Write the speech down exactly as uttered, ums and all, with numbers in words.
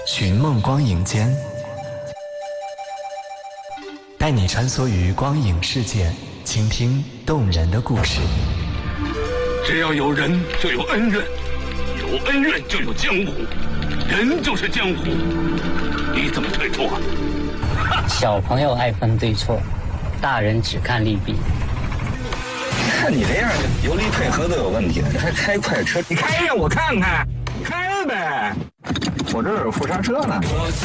寻梦光影间，带你穿梭于光影世界，倾听动人的故事。 只要有人就有恩怨，有恩怨就有江湖，人就是江湖，你怎么退出啊？ 小朋友爱分对错，大人只看利弊。 看你这样，油离配合都有问题了，你还开快车？你开让我看看，你开呗，我这儿有副刹车呢。